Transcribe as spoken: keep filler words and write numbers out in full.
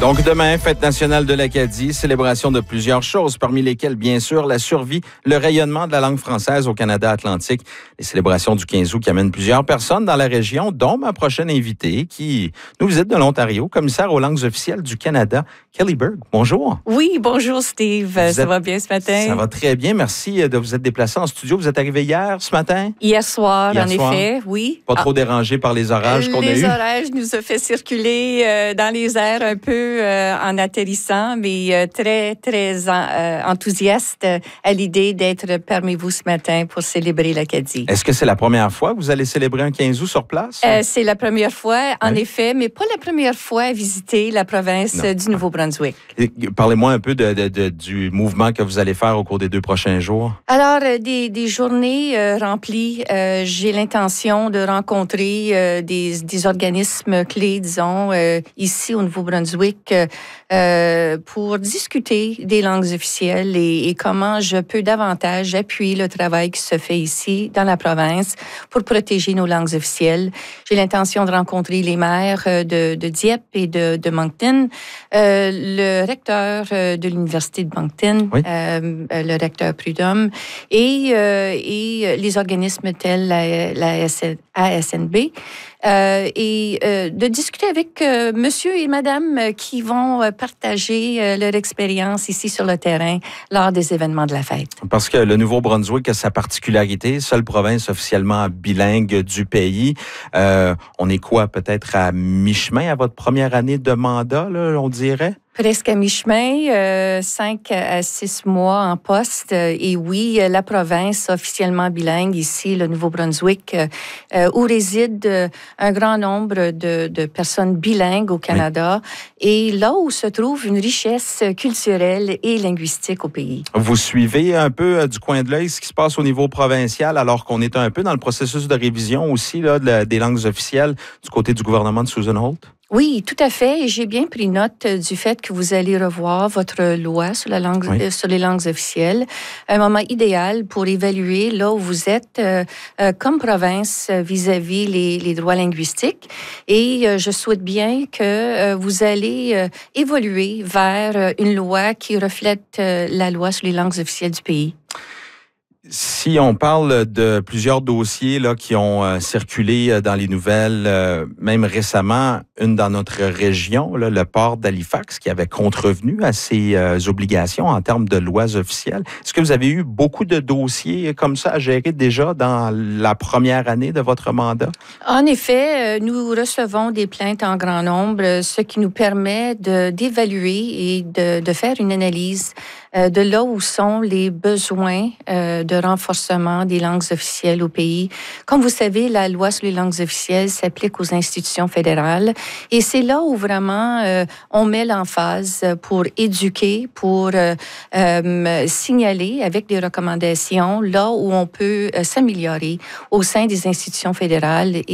Donc demain, fête nationale de l'Acadie, célébration de plusieurs choses, parmi lesquelles, bien sûr, la survie, le rayonnement de la langue française au Canada atlantique, les célébrations du quinze août qui amènent plusieurs personnes dans la région, dont ma prochaine invitée qui nous visite de l'Ontario, commissaire aux langues officielles du Canada, Kelly Burg. Bonjour. Oui, bonjour Steve. Vous ça êtes... va bien ce matin? Ça va très bien, merci de vous être déplacé en studio. Vous êtes arrivé hier, ce matin? Hier soir, hier en soir. effet, oui. Pas trop ah. dérangé par les orages qu'on a eus? Les orages nous ont fait circuler euh, dans les airs un peu euh, en atterrissant, mais euh, très, très en, euh, enthousiaste à l'idée d'être parmi vous ce matin pour célébrer l'Acadie. Est-ce que c'est la première fois que vous allez célébrer un quinze août sur place? Euh, c'est la première fois, en oui. effet, mais pas la première fois à visiter la province non. du Nouveau-Brunswick. Parlez-moi un peu de, de, de, du mouvement que vous allez faire au cours des deux prochains jours. Alors, euh, des, des journées euh, remplies. Euh, j'ai l'intention de rencontrer euh, des, des organismes clés, disons, euh, ici au Nouveau-Brunswick, euh, pour discuter des langues officielles et, et comment je peux davantage appuyer le travail qui se fait ici dans la province pour protéger nos langues officielles. J'ai l'intention de rencontrer les maires de, de Dieppe et de, de Moncton, euh, le recteur de l'Université de Moncton, oui. euh, le recteur Prudhomme, et, euh, et les organismes tels la, la A S N B, euh, et euh, de discuter avec euh, monsieur et madame qui vont partager euh, leur expérience ici sur le terrain lors des événements de la fête. Parce que le Nouveau-Brunswick a sa particularité, seule province officiellement bilingue du pays. Euh, on est quoi, peut-être à mi-chemin à votre première année de mandat, là, on dirait? Presque à mi-chemin, euh, cinq à six mois en poste. Et oui, la province officiellement bilingue ici, le Nouveau-Brunswick, euh, où réside un grand nombre de, de personnes bilingues au Canada, oui. et là où se trouve une richesse culturelle et linguistique au pays. Vous suivez un peu du coin de l'œil ce qui se passe au niveau provincial, alors qu'on est un peu dans le processus de révision aussi là, de la, des langues officielles du côté du gouvernement de Susan Holt? Oui, tout à fait. Et j'ai bien pris note du fait que vous allez revoir votre loi sur, la langue, oui. euh, sur les langues officielles. Un moment idéal pour évaluer là où vous êtes euh, euh, comme province vis-à-vis les, les droits linguistiques. Et euh, je souhaite bien que euh, vous allez euh, évoluer vers une loi qui reflète euh, la loi sur les langues officielles du pays. Si on parle de plusieurs dossiers là, qui ont euh, circulé dans les nouvelles, euh, même récemment, une dans notre région, là, le port d'Halifax, qui avait contrevenu à ses euh, obligations en termes de lois officielles. Est-ce que vous avez eu beaucoup de dossiers comme ça à gérer déjà dans la première année de votre mandat? En effet, nous recevons des plaintes en grand nombre, ce qui nous permet de, d'évaluer et de, de faire une analyse de là où sont les besoins de renforcement des langues officielles au pays. Comme vous savez, la loi sur les langues officielles s'applique aux institutions fédérales et c'est là où vraiment euh, on met l'emphase pour éduquer, pour euh, euh, signaler avec des recommandations là où on peut euh, s'améliorer au sein des institutions fédérales.